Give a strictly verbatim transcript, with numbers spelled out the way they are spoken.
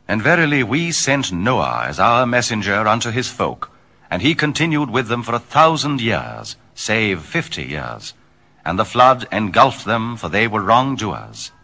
And verily we sent Noah as our messenger unto his folk, and he continued with them for a thousand years, save fifty years. And the flood engulfed them, for they were wrongdoers.